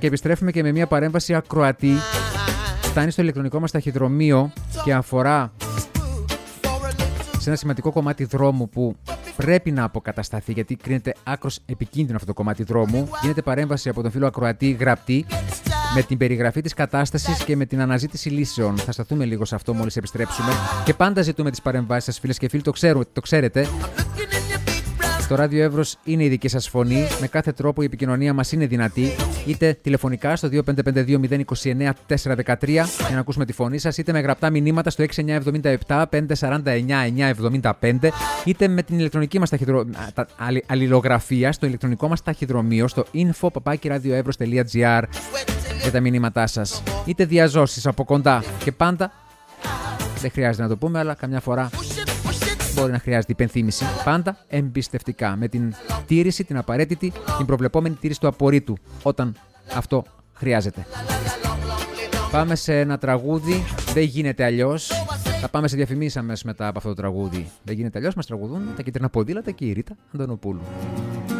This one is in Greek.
και επιστρέφουμε και με μια παρέμβαση ακροατή. Φτάνει στο ηλεκτρονικό μας ταχυδρομείο και αφορά σε ένα σημαντικό κομμάτι δρόμου που πρέπει να αποκατασταθεί, γιατί κρίνεται άκρως επικίνδυνο αυτό το κομμάτι δρόμου. Γίνεται παρέμβαση από τον φίλο ακροατή γραπτή, με την περιγραφή της κατάστασης και με την αναζήτηση λύσεων. Θα σταθούμε λίγο σε αυτό μόλις επιστρέψουμε. Και πάντα ζητούμε τις παρεμβάσεις σας, φίλες και φίλοι, το ξέρετε. Το Ράδιο Εύρος είναι η δική σας φωνή. Με κάθε τρόπο η επικοινωνία μας είναι δυνατή. Είτε τηλεφωνικά στο 2552-029-413 για να ακούσουμε τη φωνή σας, είτε με γραπτά μηνύματα στο 6977-549-975, είτε με την ηλεκτρονική μας αλληλογραφία στο ηλεκτρονικό μας ταχυδρομείο στο info@radioevros.gr για τα μηνύματά σας. Είτε διαζώσεις από κοντά. Και πάντα, δεν χρειάζεται να το πούμε, αλλά καμιά φορά μπορεί να χρειάζεται υπενθύμηση. Πάντα εμπιστευτικά. Με την τήρηση, την απαραίτητη, την προβλεπόμενη τήρηση του απορρίτου, όταν αυτό χρειάζεται. Πάμε σε ένα τραγούδι. Δεν γίνεται αλλιώς. Θα πάμε σε διαφημίσεις αμέσως μετά από αυτό το τραγούδι. Δεν γίνεται αλλιώς. Μας τραγουδούν τα κίτρινα ποδήλατα και η Ρίτα Αντωνοπούλου.